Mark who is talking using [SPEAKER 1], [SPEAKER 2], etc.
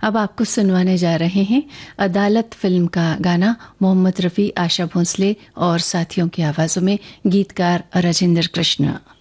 [SPEAKER 1] अब आपको सुनवाने जा रहे हैं अदालत फिल्म का गाना मोहम्मद रफ़ी, आशा भोंसले और साथियों की आवाज़ों में, गीतकार राजेंद्र कृष्ण।